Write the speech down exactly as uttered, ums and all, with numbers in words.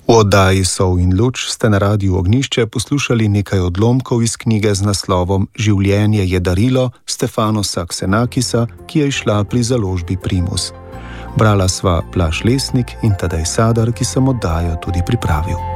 V oddaji Sol in luč ste na Radiu Ognjišče poslušali nekaj odlomkov iz knjige z naslovom Življenje je darilo Stefanosa Xenakisa, ki je izšla pri založbi Primus. Brala sva Blaž Lesnik in Tadej Sadar, ki sem oddajo tudi pripravil.